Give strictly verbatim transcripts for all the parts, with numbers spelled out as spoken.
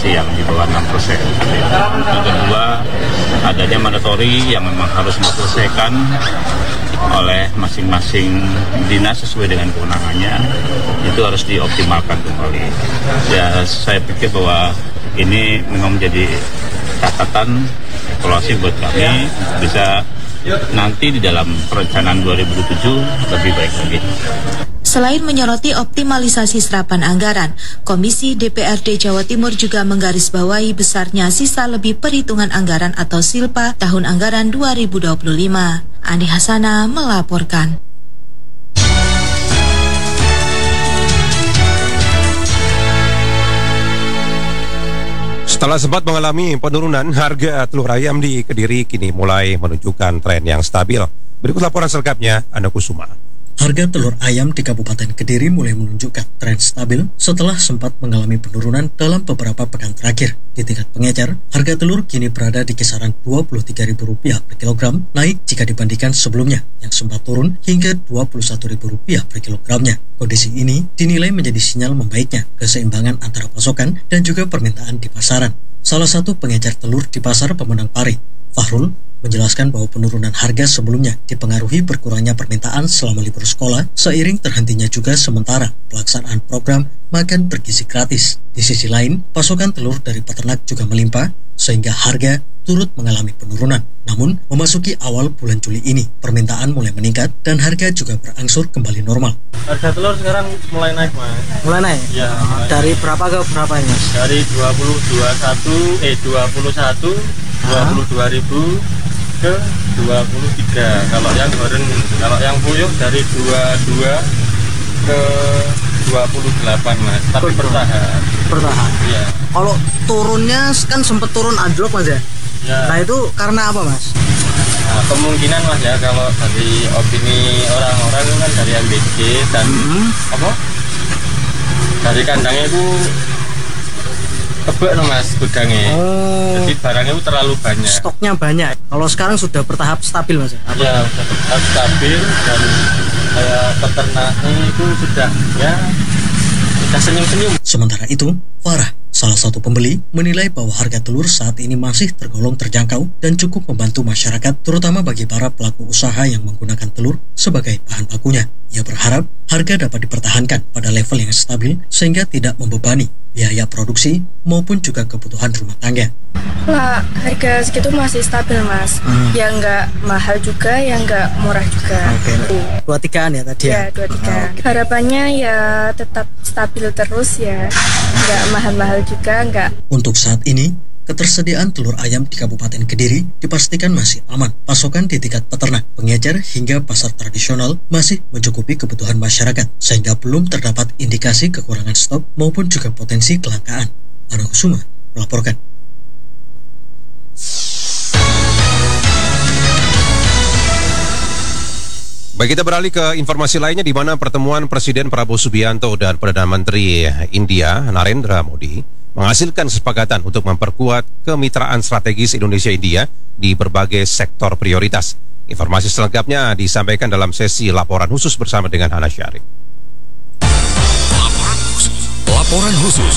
inflasi yang di bawah enam persen. Yang kedua, adanya mandatori yang memang harus diselesaikan oleh masing-masing dinas sesuai dengan kewenangannya, itu harus dioptimalkan kembali. Ya, saya pikir bahwa ini memang menjadi catatan evaluasi buat kami bisa nanti di dalam perencanaan dua ribu dua puluh tujuh lebih baik lagi. Selain menyoroti optimalisasi serapan anggaran, Komisi D P R D Jawa Timur juga menggarisbawahi besarnya sisa lebih perhitungan anggaran atau SILPA tahun anggaran dua ribu dua puluh lima. Andi Hasana melaporkan. Setelah sempat mengalami penurunan, harga telur ayam di Kediri kini mulai menunjukkan tren yang stabil. Berikut laporan selengkapnya, Anda Kusuma. Harga telur ayam di Kabupaten Kediri mulai menunjukkan tren stabil setelah sempat mengalami penurunan dalam beberapa pekan terakhir. Di tingkat pengecer, harga telur kini berada di kisaran dua puluh tiga ribu rupiah per kilogram, naik jika dibandingkan sebelumnya yang sempat turun hingga dua puluh satu ribu rupiah per kilogramnya. Kondisi ini dinilai menjadi sinyal membaiknya keseimbangan antara pasokan dan juga permintaan di pasaran. Salah satu pengecer telur di Pasar Pemenang Pari, Fahrul, menjelaskan bahwa penurunan harga sebelumnya dipengaruhi berkurangnya permintaan selama libur sekolah seiring terhentinya juga sementara pelaksanaan program makan bergizi gratis. Di sisi lain, pasokan telur dari peternak juga melimpah sehingga harga turut mengalami penurunan. Namun, memasuki awal bulan Juli ini, permintaan mulai meningkat dan harga juga berangsur kembali normal. Harga telur sekarang mulai naik, Mas. Mulai naik? Ya. Mulai. Dari berapa ke berapa ini, Mas? Dari dua puluh dua satu eh dua puluh satu dua puluh dua ribu ke dua puluh tiga. Kalau yang goreng, kalau yang puyuh dari dua puluh dua ke dua puluh delapan, Mas. Tapi bertahan. Bertahan. Iya. Kalau turunnya kan sempat turun anjlok, Mas ya? Ya. Nah, itu karena apa, Mas? Nah, kemungkinan, Mas, ya, kalau dari opini orang-orang itu kan dari M B G dan mm-hmm. apa? Dari kandangnya itu tebak, no, Mas, gudangnya. Oh. Jadi barangnya itu terlalu banyak. Stoknya banyak. Kalau sekarang sudah bertahap stabil, Mas ya? Iya, sudah bertahap stabil dan kayak peternaknya itu sudah ya sudah senyum-senyum. Sementara itu, Farah, salah satu pembeli, menilai bahwa harga telur saat ini masih tergolong terjangkau dan cukup membantu masyarakat, terutama bagi para pelaku usaha yang menggunakan telur sebagai bahan bakunya. Ia berharap harga dapat dipertahankan pada level yang stabil sehingga tidak membebani biaya produksi maupun juga kebutuhan rumah tangga. Lah, harga segitu masih stabil, Mas. Hmm. Ya nggak mahal juga, ya nggak murah juga. Oke. Okay. Dua tigaan ya tadi ya? Ya, dua tiga. Oh, okay. Harapannya ya tetap stabil terus ya, nggak mahal-mahal juga, nggak. Untuk saat ini, ketersediaan telur ayam di Kabupaten Kediri dipastikan masih aman. Pasokan di tingkat peternak, pengecer hingga pasar tradisional masih mencukupi kebutuhan masyarakat, sehingga belum terdapat indikasi kekurangan stok maupun juga potensi kelangkaan. Ana Kusuma melaporkan. Baik, kita beralih ke informasi lainnya di mana pertemuan Presiden Prabowo Subianto dan Perdana Menteri India Narendra Modi menghasilkan kesepakatan untuk memperkuat kemitraan strategis Indonesia-India di berbagai sektor prioritas. Informasi selengkapnya disampaikan dalam sesi laporan khusus bersama dengan Hana Syarif. Laporan khusus. Laporan khusus.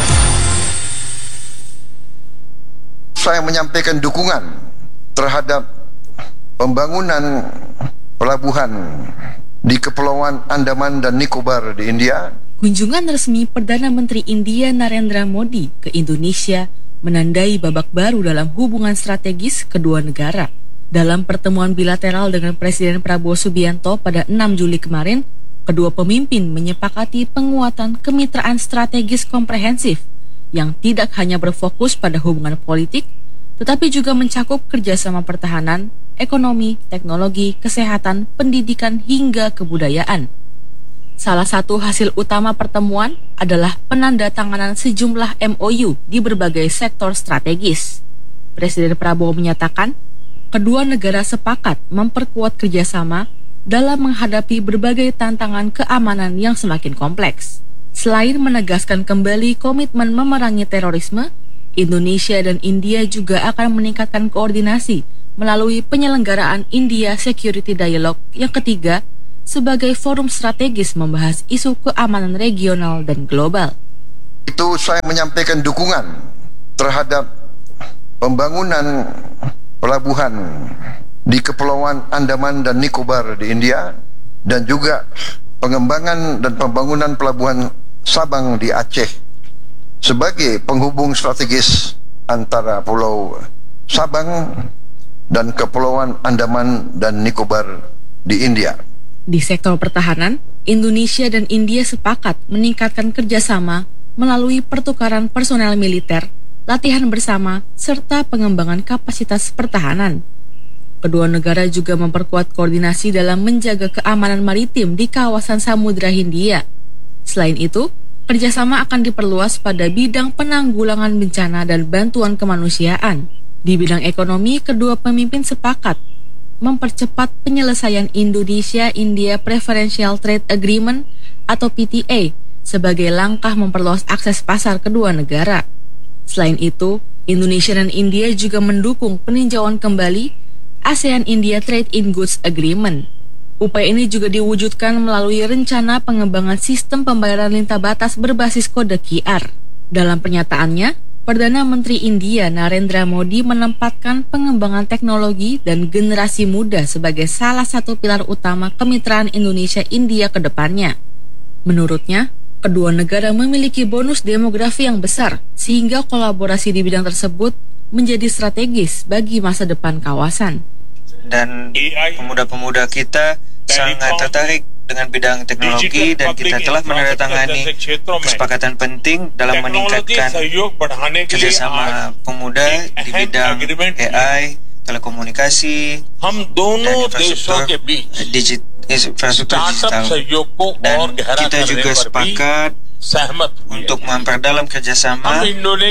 Saya menyampaikan dukungan terhadap pembangunan pelabuhan di Kepulauan Andaman dan Nicobar di India. Kunjungan resmi Perdana Menteri India Narendra Modi ke Indonesia menandai babak baru dalam hubungan strategis kedua negara. Dalam pertemuan bilateral dengan Presiden Prabowo Subianto pada enam Juli kemarin, kedua pemimpin menyepakati penguatan kemitraan strategis komprehensif yang tidak hanya berfokus pada hubungan politik, tetapi juga mencakup kerjasama pertahanan, ekonomi, teknologi, kesehatan, pendidikan, hingga kebudayaan. Salah satu hasil utama pertemuan adalah penandatanganan sejumlah M O U di berbagai sektor strategis. Presiden Prabowo menyatakan, kedua negara sepakat memperkuat kerjasama dalam menghadapi berbagai tantangan keamanan yang semakin kompleks. Selain menegaskan kembali komitmen memerangi terorisme, Indonesia dan India juga akan meningkatkan koordinasi melalui penyelenggaraan India Security Dialogue yang ketiga sebagai forum strategis membahas isu keamanan regional dan global. Itu saya menyampaikan dukungan terhadap pembangunan pelabuhan di Kepulauan Andaman dan Nicobar di India, dan juga pengembangan dan pembangunan pelabuhan Sabang di Aceh sebagai penghubung strategis antara Pulau Sabang dan Kepulauan Andaman dan Nicobar di India. Di sektor pertahanan, Indonesia dan India sepakat meningkatkan kerjasama melalui pertukaran personel militer, latihan bersama, serta pengembangan kapasitas pertahanan. Kedua negara juga memperkuat koordinasi dalam menjaga keamanan maritim di kawasan Samudra Hindia. Selain itu, kerjasama akan diperluas pada bidang penanggulangan bencana dan bantuan kemanusiaan. Di bidang ekonomi, kedua pemimpin sepakat mempercepat penyelesaian Indonesia-India Preferential Trade Agreement atau P T A sebagai langkah memperluas akses pasar kedua negara. Selain itu, Indonesia dan India juga mendukung peninjauan kembali ASEAN-India Trade in Goods Agreement. Upaya ini juga diwujudkan melalui rencana pengembangan sistem pembayaran lintah batas berbasis kode Q R. Dalam pernyataannya, Perdana Menteri India Narendra Modi menempatkan pengembangan teknologi dan generasi muda sebagai salah satu pilar utama kemitraan Indonesia-India ke depannya. Menurutnya, kedua negara memiliki bonus demografi yang besar, sehingga kolaborasi di bidang tersebut menjadi strategis bagi masa depan kawasan. Dan pemuda-pemuda kita sangat tertarik dengan bidang teknologi dan kita telah menandatangani kesepakatan penting dalam meningkatkan kerjasama pemuda di bidang A I, telekomunikasi, dan infrastruktur digit, infrastruktur digital. Dan kita juga sepakat untuk memperdalam kerjasama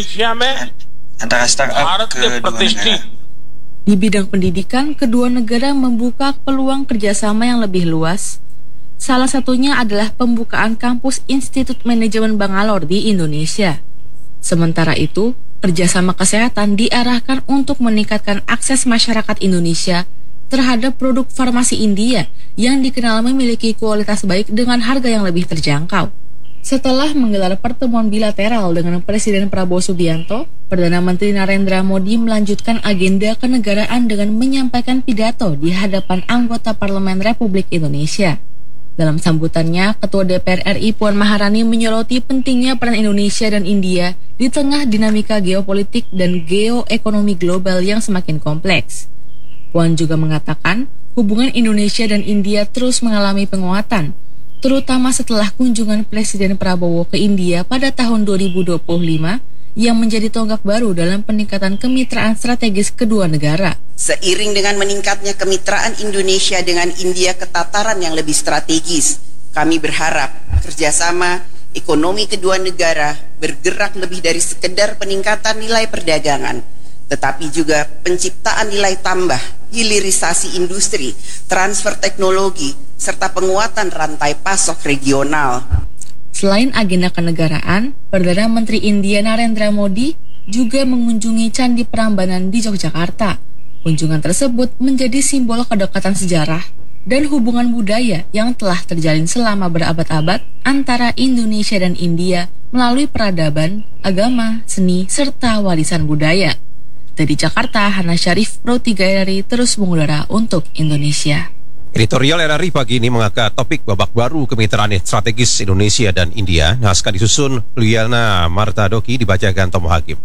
antara startup kedua negara. Di bidang pendidikan, kedua negara membuka peluang kerjasama yang lebih luas. Salah satunya adalah pembukaan kampus Institut Manajemen Bangalore di Indonesia. Sementara itu, kerjasama kesehatan diarahkan untuk meningkatkan akses masyarakat Indonesia terhadap produk farmasi India yang dikenal memiliki kualitas baik dengan harga yang lebih terjangkau. Setelah menggelar pertemuan bilateral dengan Presiden Prabowo Subianto, Perdana Menteri Narendra Modi melanjutkan agenda kenegaraan dengan menyampaikan pidato di hadapan anggota Parlemen Republik Indonesia. Dalam sambutannya, Ketua D P R R I Puan Maharani menyoroti pentingnya peran Indonesia dan India di tengah dinamika geopolitik dan geoekonomi global yang semakin kompleks. Puan juga mengatakan hubungan Indonesia dan India terus mengalami penguatan, terutama setelah kunjungan Presiden Prabowo ke India pada tahun dua ribu dua puluh lima yang menjadi tonggak baru dalam peningkatan kemitraan strategis kedua negara. Seiring dengan meningkatnya kemitraan Indonesia dengan India ke tataran yang lebih strategis, kami berharap kerjasama ekonomi kedua negara bergerak lebih dari sekedar peningkatan nilai perdagangan, tetapi juga penciptaan nilai tambah, hilirisasi industri, transfer teknologi, serta penguatan rantai pasok regional. Selain agenda kenegaraan, Perdana Menteri India Narendra Modi juga mengunjungi Candi Prambanan di Yogyakarta. Kunjungan tersebut menjadi simbol kedekatan sejarah dan hubungan budaya yang telah terjalin selama berabad-abad antara Indonesia dan India melalui peradaban, agama, seni, serta warisan budaya. Dari Jakarta, Hana Syarif, Pro tiga R I terus mengudara untuk Indonesia. Editorial R R I pagi ini mengangkat topik babak baru kemitraan strategis Indonesia dan India. Naskah disusun Liana Martadoki, dibacakan Tomo Hakim.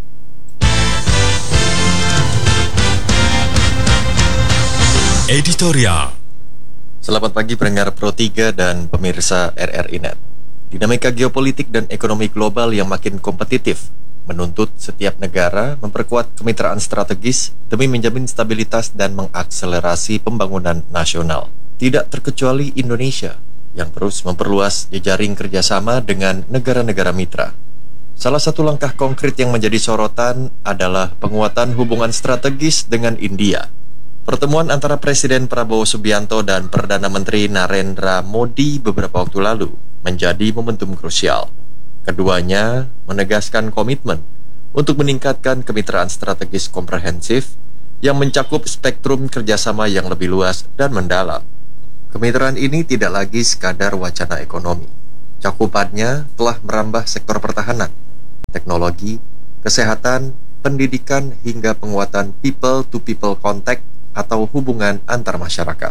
Editorial. Selamat pagi pendengar Pro tiga dan pemirsa R R I Net. Dinamika geopolitik dan ekonomi global yang makin kompetitif menuntut setiap negara memperkuat kemitraan strategis demi menjamin stabilitas dan mengakselerasi pembangunan nasional. Tidak terkecuali Indonesia yang terus memperluas jejaring kerjasama dengan negara-negara mitra. Salah satu langkah konkret yang menjadi sorotan adalah penguatan hubungan strategis dengan India. Pertemuan antara Presiden Prabowo Subianto dan Perdana Menteri Narendra Modi beberapa waktu lalu menjadi momentum krusial. Keduanya menegaskan komitmen untuk meningkatkan kemitraan strategis komprehensif yang mencakup spektrum kerjasama yang lebih luas dan mendalam. Kemitraan ini tidak lagi sekadar wacana ekonomi. Cakupannya telah merambah sektor pertahanan, teknologi, kesehatan, pendidikan, hingga penguatan people-to-people contact atau hubungan antar masyarakat.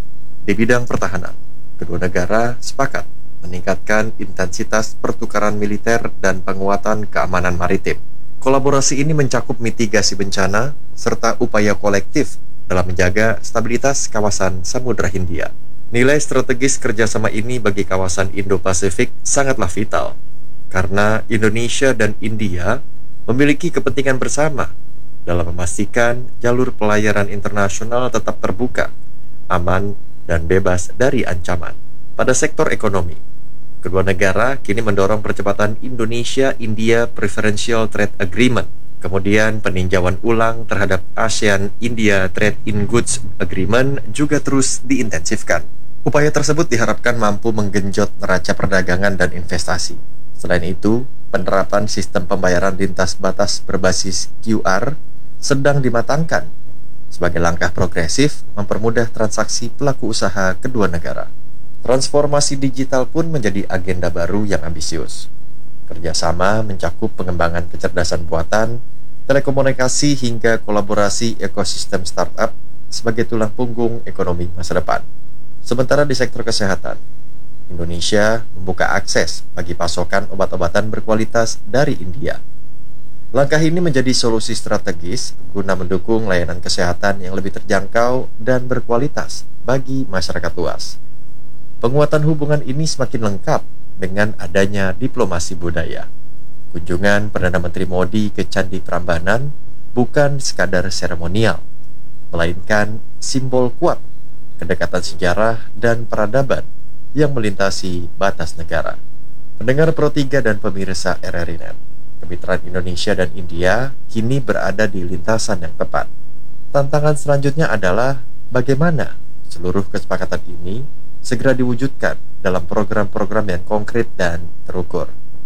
Di bidang pertahanan, kedua negara sepakat meningkatkan intensitas pertukaran militer dan penguatan keamanan maritim. Kolaborasi ini mencakup mitigasi bencana serta upaya kolektif dalam menjaga stabilitas kawasan Samudra Hindia. Nilai strategis kerjasama ini bagi kawasan Indo-Pasifik sangatlah vital, karena Indonesia dan India memiliki kepentingan bersama dalam memastikan jalur pelayaran internasional tetap terbuka, aman, dan bebas dari ancaman. Pada sektor ekonomi, kedua negara kini mendorong percepatan Indonesia-India Preferential Trade Agreement, kemudian peninjauan ulang terhadap ASEAN-India Trade in Goods Agreement juga terus diintensifkan. Upaya tersebut diharapkan mampu menggenjot neraca perdagangan dan investasi. Selain itu, penerapan sistem pembayaran lintas batas berbasis Q R sedang dimatangkan sebagai langkah progresif mempermudah transaksi pelaku usaha kedua negara. Transformasi digital pun menjadi agenda baru yang ambisius. Kerjasama mencakup pengembangan kecerdasan buatan, telekomunikasi hingga kolaborasi ekosistem startup sebagai tulang punggung ekonomi masa depan. Sementara di sektor kesehatan, Indonesia membuka akses bagi pasokan obat-obatan berkualitas dari India. Langkah ini menjadi solusi strategis guna mendukung layanan kesehatan yang lebih terjangkau dan berkualitas bagi masyarakat luas. Penguatan hubungan ini semakin lengkap dengan adanya diplomasi budaya. Kunjungan Perdana Menteri Modi ke Candi Prambanan bukan sekadar seremonial, melainkan simbol kuat kedekatan sejarah dan peradaban yang melintasi batas negara. Pendengar Pro tiga dan pemirsa R R I Net, kemitraan Indonesia dan India kini berada di lintasan yang tepat. Tantangan selanjutnya adalah bagaimana seluruh kesepakatan ini segera diwujudkan dalam program-program yang konkret dan terukur.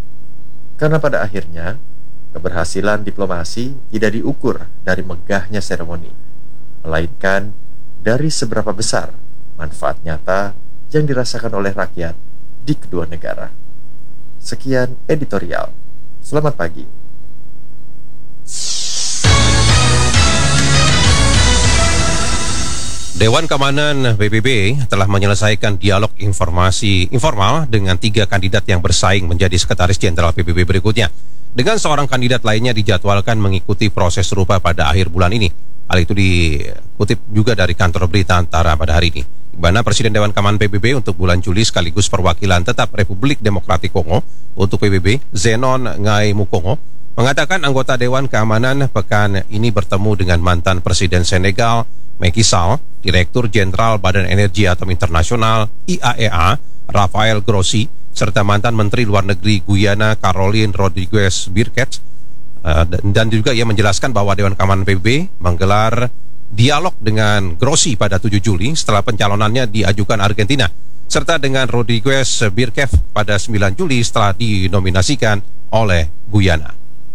Karena pada akhirnya, keberhasilan diplomasi tidak diukur dari megahnya seremoni, melainkan dari seberapa besar manfaat nyata yang dirasakan oleh rakyat di kedua negara. Sekian editorial. Selamat pagi. Dewan Keamanan P B B telah menyelesaikan dialog informasi informal dengan tiga kandidat yang bersaing menjadi Sekretaris Jenderal P B B berikutnya. Dengan seorang kandidat lainnya dijadwalkan mengikuti proses serupa pada akhir bulan ini. Hal itu dikutip juga dari kantor berita Antara pada hari ini, di mana Presiden Dewan Keamanan P B B untuk bulan Juli sekaligus perwakilan tetap Republik Demokratik Kongo untuk P B B, Zenon Ngai Mukongo, mengatakan anggota Dewan Keamanan pekan ini bertemu dengan mantan Presiden Senegal, Macky Sall, Direktur Jenderal Badan Energi Atom Internasional I A E A, Rafael Grossi, serta mantan Menteri Luar Negeri Guyana Caroline Rodriguez Birket. Uh, dan juga ia menjelaskan bahwa Dewan Keamanan P B B menggelar dialog dengan Grossi pada tujuh Juli setelah pencalonannya diajukan Argentina, serta dengan Rodriguez Birket pada sembilan Juli setelah dinominasikan oleh Guyana.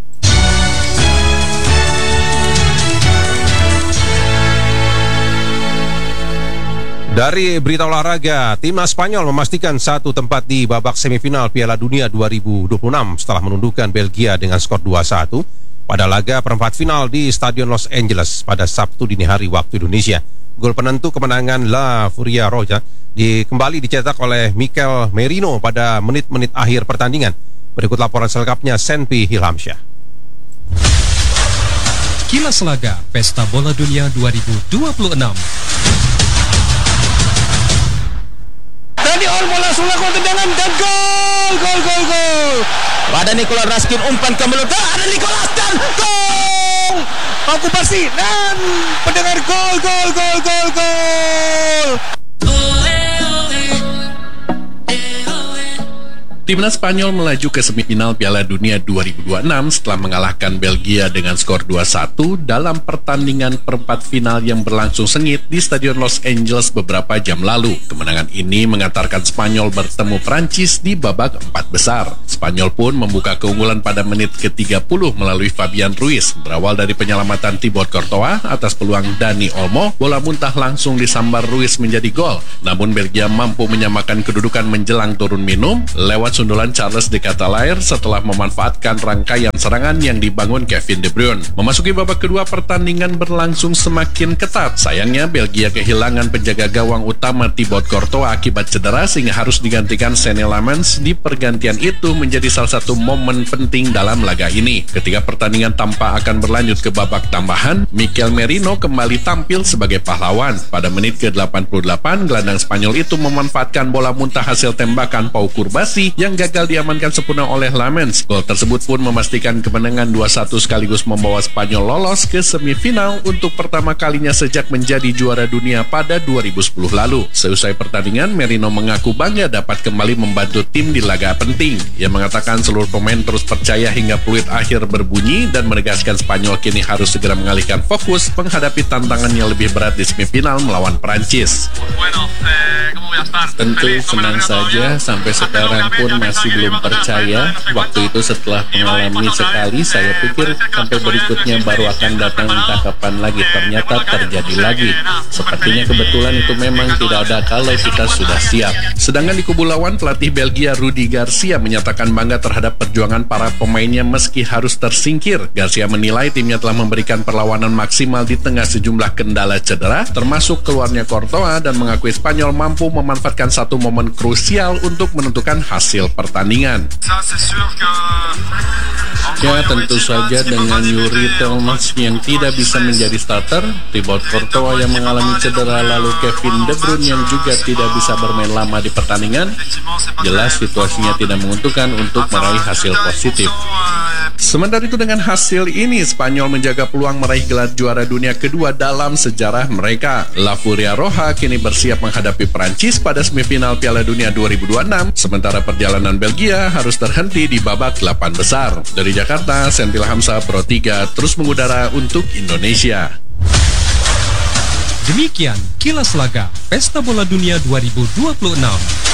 Dari berita olahraga, timnas Spanyol memastikan satu tempat di babak semifinal Piala Dunia dua ribu dua puluh enam setelah menundukkan Belgia dengan skor dua satu pada laga perempat final di Stadion Los Angeles pada Sabtu dini hari waktu Indonesia. Gol penentu kemenangan La Furia Roja di, kembali dicetak oleh Mikel Merino pada menit-menit akhir pertandingan. Berikut laporan selengkapnya Senpi Hilhamsyah. Kilas Laga Pesta Bola Dunia dua ribu dua puluh enam. Dani Olmo langsung lakukan tendangan dan gol, gol, gol, gol. Ada Nicolas Raskin umpan ke mulut, ada Nicolas dan gol. Okupasi dan pendengar gol, gol, gol, gol, gol. Timnas Spanyol melaju ke semifinal Piala Dunia dua ribu dua puluh enam setelah mengalahkan Belgia dengan skor dua satu dalam pertandingan perempat final yang berlangsung sengit di Stadion Los Angeles beberapa jam lalu. Kemenangan ini mengantarkan Spanyol bertemu Prancis di babak empat besar. Spanyol pun membuka keunggulan pada menit ke tiga puluh melalui Fabian Ruiz. Berawal dari penyelamatan Thibaut Courtois atas peluang Dani Olmo, bola muntah langsung disambar Ruiz menjadi gol. Namun Belgia mampu menyamakan kedudukan menjelang turun minum lewat memperkuat sundulan Charles de Ketelaere setelah memanfaatkan rangkaian serangan yang dibangun Kevin De Bruyne. Memasuki babak kedua, pertandingan berlangsung semakin ketat. Sayangnya Belgia kehilangan penjaga gawang utama Thibaut Courtois akibat cedera sehingga harus digantikan Senne Lammens. Di pergantian itu menjadi salah satu momen penting dalam laga ini. Ketika pertandingan tampak akan berlanjut ke babak tambahan, Mikel Merino kembali tampil sebagai pahlawan. Pada menit ke delapan puluh delapan, gelandang Spanyol itu memanfaatkan bola muntah hasil tembakan Pau Cubarsí yang gagal diamankan sempurna oleh Lammens. Gol tersebut pun memastikan kemenangan dua satu sekaligus membawa Spanyol lolos ke semifinal untuk pertama kalinya sejak menjadi juara dunia pada dua ribu sepuluh lalu. Seusai pertandingan, Merino mengaku bangga dapat kembali membantu tim di laga penting. Ia mengatakan seluruh pemain terus percaya hingga peluit akhir berbunyi dan menegaskan Spanyol kini harus segera mengalihkan fokus menghadapi tantangan yang lebih berat di semifinal melawan Prancis. Tentu senang saja, sampai sekarang pun masih belum percaya. Waktu itu setelah mengalami sekali, saya pikir sampai berikutnya baru akan datang entah kapan lagi. Ternyata terjadi lagi. Sepertinya kebetulan itu memang tidak ada kalau kita sudah siap. Sedangkan di kubu lawan, pelatih Belgia Rudi Garcia menyatakan bangga terhadap perjuangan para pemainnya meski harus tersingkir. Garcia menilai timnya telah memberikan perlawanan maksimal di tengah sejumlah kendala cedera, termasuk keluarnya Courtois, dan mengakui Spanyol mampu memanfaatkan satu momen krusial untuk menentukan hasil pertandingan. Ya, tentu saja dengan Yuri Tillmans yang tidak bisa menjadi starter, Thibaut Courtois yang mengalami cedera, lalu Kevin De Bruyne yang juga tidak bisa bermain lama di pertandingan, jelas situasinya tidak menguntungkan untuk meraih hasil positif. Sementara itu dengan hasil ini, Spanyol menjaga peluang meraih gelar juara dunia kedua dalam sejarah mereka. La Furia Roja kini bersiap menghadapi Prancis pada semifinal Piala Dunia dua ribu dua puluh enam, sementara perjalanan Belgia harus terhenti di babak delapan besar. Dari Jakarta, Sentil Hamsa, Pro tiga, terus mengudara untuk Indonesia. Demikian kilas laga Pesta Bola Dunia dua ribu dua puluh enam.